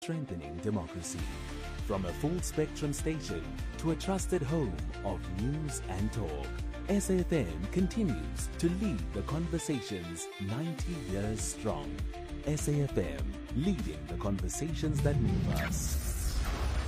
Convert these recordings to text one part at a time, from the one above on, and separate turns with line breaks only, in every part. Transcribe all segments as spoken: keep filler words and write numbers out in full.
strengthening democracy. From a full-spectrum station to a trusted home of news and talk, S A F M continues to lead the conversations ninety years strong. S A F M, leading the conversations that move us.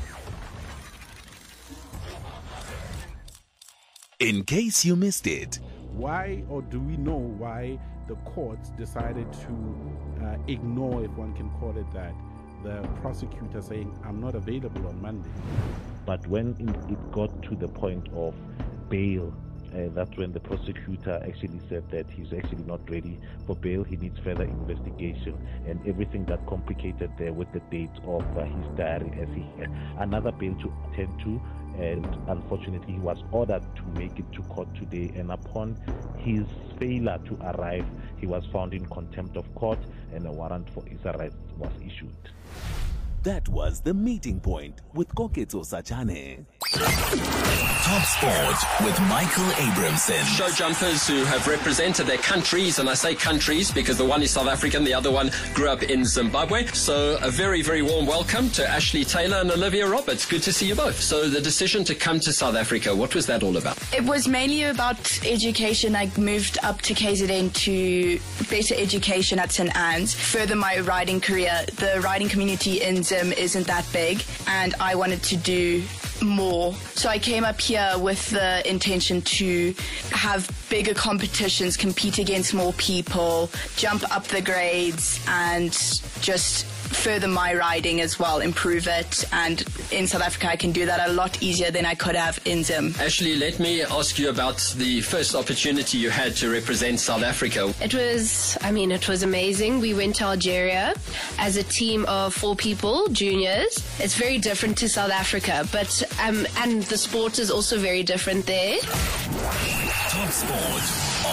In case you missed it,
why, or do we know why the courts decided to uh, ignore, if one can call it that, the prosecutor saying, I'm not available on Monday?
But when it got to the point of bail, Uh, that's when the prosecutor actually said that he's actually not ready for bail. He needs further investigation, and everything that complicated there with the date of uh, his diary, as he had another bail to attend to, and unfortunately he was ordered to make it to court today, and upon his failure to arrive, he was found in contempt of court and a warrant for his arrest was issued.
That was the meeting point with Koketso Sachane.
Top Sport with Michael Abramson.
Show jumpers who have represented their countries, and I say countries because the one is South African, the other one grew up in Zimbabwe. So a very, very warm welcome to Ashley Taylor and Olivia Roberts. Good to see you both. So the decision to come to South Africa, what was that all about?
It was mainly about education. I moved up to K Z N to better education at Saint Anne's, further my riding career. The riding community in Zim isn't that big, and I wanted to do more. So I came up here with the intention to have bigger competitions, compete against more people, jump up the grades, and just further my riding as well, improve it. And in South Africa, I can do that a lot easier than I could have in Zim.
Ashley, let me ask you about the first opportunity you had to represent South Africa.
It was, I mean, it was amazing. We went to Algeria as a team of four people, juniors. It's very different to South Africa, but um, and the sport is also very different there.
Top Sport.